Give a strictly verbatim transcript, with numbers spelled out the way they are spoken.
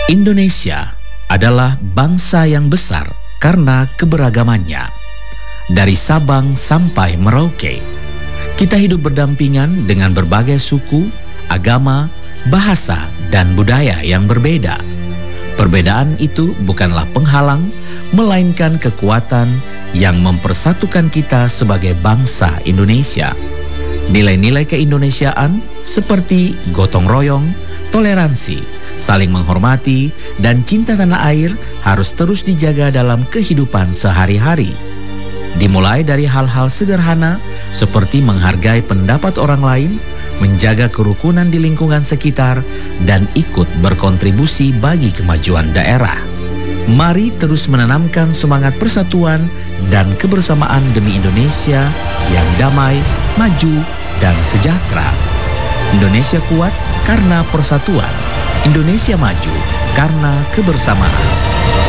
Indonesia adalah bangsa yang besar karena keberagamannya. Dari Sabang sampai Merauke, kita hidup berdampingan dengan berbagai suku, agama, bahasa, dan budaya yang berbeda. Perbedaan itu bukanlah penghalang, melainkan kekuatan yang mempersatukan kita sebagai bangsa Indonesia. Nilai-nilai keindonesiaan seperti gotong royong, toleransi, saling menghormati, dan cinta tanah air harus terus dijaga dalam kehidupan sehari-hari. Dimulai dari hal-hal sederhana seperti menghargai pendapat orang lain, menjaga kerukunan di lingkungan sekitar, dan ikut berkontribusi bagi kemajuan daerah. Mari terus menanamkan semangat persatuan dan kebersamaan demi Indonesia yang damai, maju, dan sejahtera. Indonesia kuat karena persatuan. Indonesia maju karena kebersamaan.